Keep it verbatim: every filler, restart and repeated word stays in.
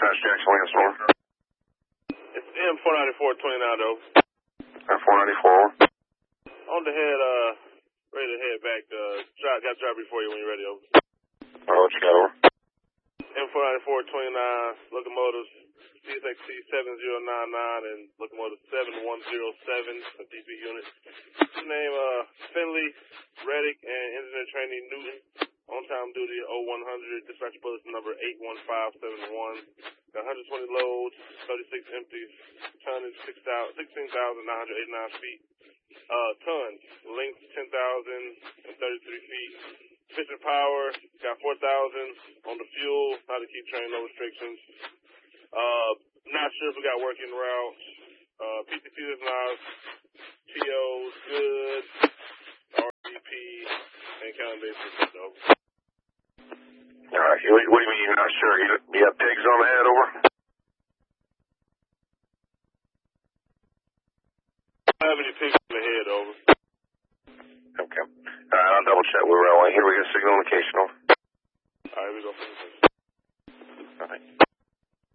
Dispatch Jackson Williams Storm. It's M four ninety-four twenty-nine, though. M four ninety-four. On the head, uh, ready to head back. Uh, drive, got driver for you when you're ready, over. All right, what you got, over? M four ninety-four twenty-nine, locomotives C S X C seven zero nine nine and locomotive seven one zero seven, a D P unit. Name, uh, Finley, Reddick, and engineer trainee Newton. On time duty at oh one hundred, dispatch bulletin number eight one five seven one. Got one hundred twenty loads, thirty-six empties, tonnage sixteen thousand nine hundred eighty-nine feet. Uh, tons, length ten thousand thirty-three feet. Efficient power, got four thousand on the fuel, how to keep train, no restrictions. Uh, not sure if we got working routes. Uh, P T P is not, T O's good, R D P, and counting basis is dope. All right, what, what do you mean you're not sure? You, you have pigs on the head, over? I don't have any pigs on the head, over. Okay. All right, I'll double check. We're rolling. Here we go, signal location, over.